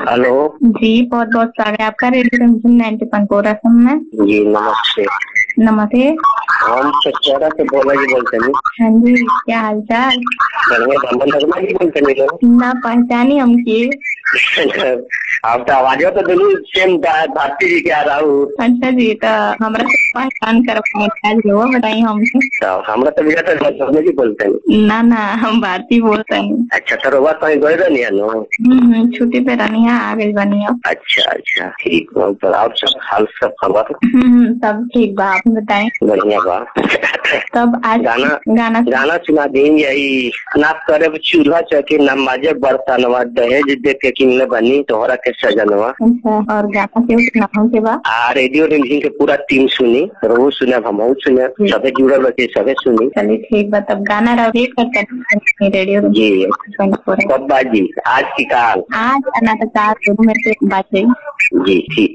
Hello जी, बहुत बहुत स्वागत है आपका रेडियो 90.4 FM में। जी नमस्ते। नमस्ते। हम चचौरा से बोला जी बोलते हैं। हाँ जी, क्या हाल चाल? बढ़िया ब्राह्मण नगमा जी बोलते हैं ना पहचानी हमकी। आपका आवाज तो दिल्ली सेम भारती जी के आ रहा हूँ। अच्छा जी, तो हमरा से पहचान कर हो बताइए हमसे। हमरा तो भैया तो जी बोलते हैं। ना हम भारती बोलते हैं। अच्छा तो रोबा कहीं गए रहनी है नो? छुट्टी पे रहनी है, आ गई बनी अब। अच्छा ठीक है। तो आप सब हाल सब खबर? सब ठीक बा, आप बताएं। बढ़िया बा। तब आज गाना सुना देंगे। यही ना करे चूल्हा चौकी ना माजे बर्तनवा दहेज दे के किनले बनी तोहरा के सजनवा। अच्छा, और गाना के सुनाओ के बाद रेडियो रिमझिम के पूरा टीम सुनी, रोहू सुने, हम सुने, सबे जुड़ल रहे, सबे सुनी। चलिए ठीक बा, तब गाना रेट करते रेडियो जी। कब बाजी आज की काल? आज अनाथ में से बात है। जी ठीक।